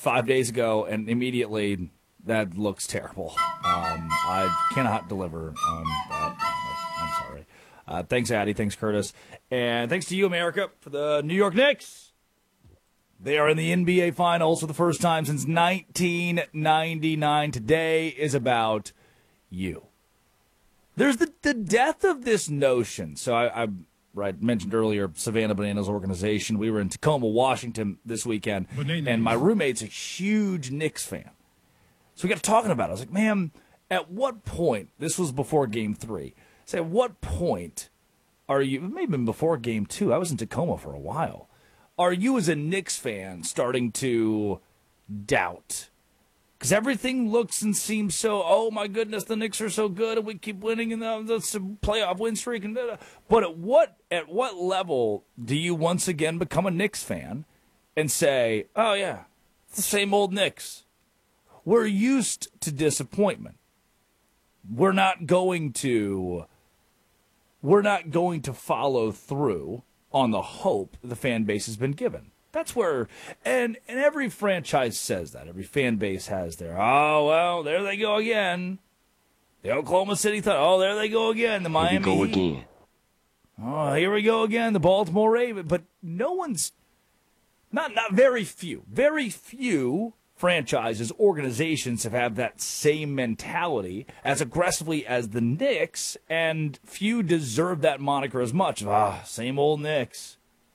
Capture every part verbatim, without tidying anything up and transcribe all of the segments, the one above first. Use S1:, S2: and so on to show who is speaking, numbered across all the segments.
S1: five days ago, and immediately that looks terrible. Um, I cannot deliver on that promise. I'm sorry. Uh, thanks, Addy. Thanks, Curtis. And thanks to you, America, for the New York Knicks. They are in the N B A Finals for the first time since nineteen ninety-nine. Today is about you. There's the, the death of this notion. So I, I right, mentioned earlier Savannah Bananas organization. We were in Tacoma, Washington this weekend, and my roommate's a huge Knicks fan. So we got talking about it. I was like, man, at what point, this was before game three, say, at what point are you, it may have been before game two, I was in Tacoma for a while, are you as a Knicks fan starting to doubt? Because everything looks and seems so, oh my goodness, the Knicks are so good and we keep winning in the, the playoff win streak. And da-da. But at what at what level do you once again become a Knicks fan and say, oh yeah, it's the same old Knicks? We're used to disappointment. We're not going to we're not going to follow through on the hope the fan base has been given. That's where, and, and every franchise says that. Every fan base has their, oh, well, there they go again. The Oklahoma City Thunder, oh, there they go again. The Miami
S2: Here we go
S1: Heat.
S2: again.
S1: Oh, here we go again. The Baltimore Ravens. But no one's, not, not very few, very few franchises, organizations have had that same mentality as aggressively as the Knicks, and few deserve that moniker as much. Ah, same old Knicks.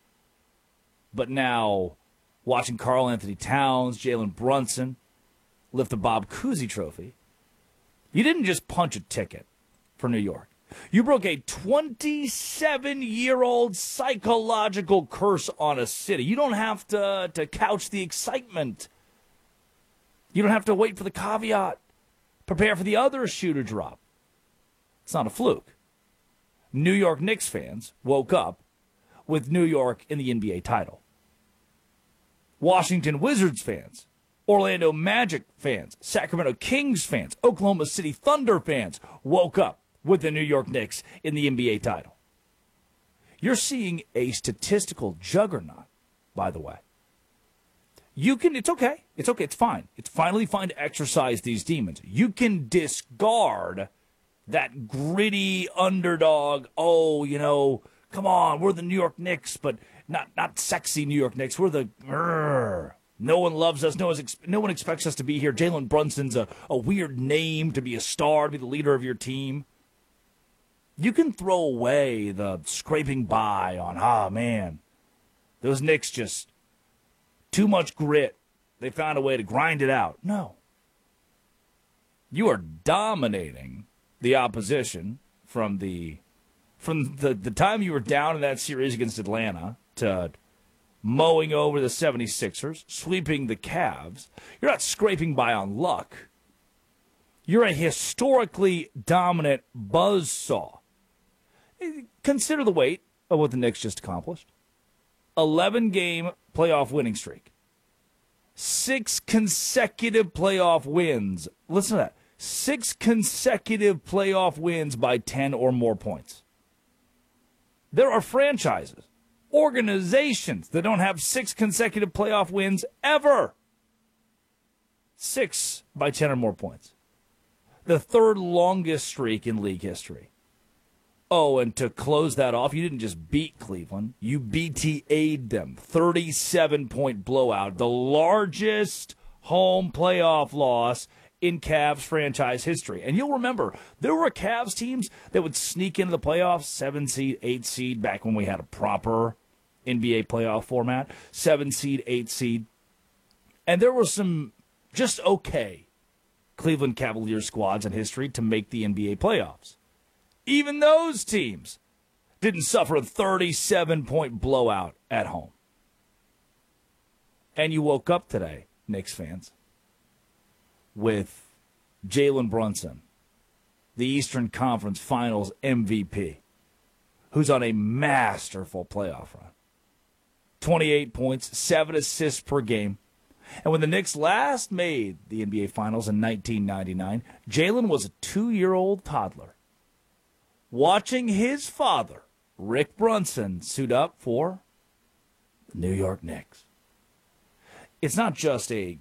S1: But now, watching Karl Anthony Towns, Jalen Brunson lift the Bob Cousy Trophy, you didn't just punch a ticket for New York. You broke a twenty-seven-year-old psychological curse on a city. You don't have to, to couch the excitement. You don't have to wait for the caveat. Prepare for the other shoe to drop. It's not a fluke. New York Knicks fans woke up with New York in the N B A title. Washington Wizards fans, Orlando Magic fans, Sacramento Kings fans, Oklahoma City Thunder fans woke up with the New York Knicks in the N B A title. You're seeing a statistical juggernaut, by the way. You can, it's okay. It's okay. It's fine. It's finally fine to exercise these demons. You can discard that gritty underdog, oh, you know, come on, we're the New York Knicks, but not not sexy New York Knicks. We're the, grrr. No one loves us. No, one's ex- no one expects us to be here. Jalen Brunson's a, a weird name to be a star, to be the leader of your team. You can throw away the scraping by on, ah, man, those Knicks just, too much grit. They found a way to grind it out. No. You are dominating the opposition from the from the, the time you were down in that series against Atlanta to mowing over the seventy-sixers, sweeping the Cavs. You're not scraping by on luck. You're a historically dominant buzzsaw. Consider the weight of what the Knicks just accomplished. eleven-game playoff winning streak. Six consecutive playoff wins. Listen to that. Six consecutive playoff wins by ten or more points. There are franchises, organizations that don't have six consecutive playoff wins ever. Six by ten or more points. The third longest streak in league history. Oh, and to close that off, you didn't just beat Cleveland. You B T A'd them. thirty-seven point blowout. The largest home playoff loss in Cavs franchise history. And you'll remember, there were Cavs teams that would sneak into the playoffs, seven seed, eight seed, back when we had a proper N B A playoff format, seven seed, eight seed. And there were some just okay Cleveland Cavaliers squads in history to make the N B A playoffs. Even those teams didn't suffer a thirty-seven point blowout at home. And you woke up today, Knicks fans, with Jalen Brunson, the Eastern Conference Finals M V P, who's on a masterful playoff run. twenty-eight points, seven assists per game. And when the Knicks last made the N B A Finals in nineteen ninety-nine, Jalen was a two-year-old toddler, watching his father, Rick Brunson, suit up for the New York Knicks. It's not just a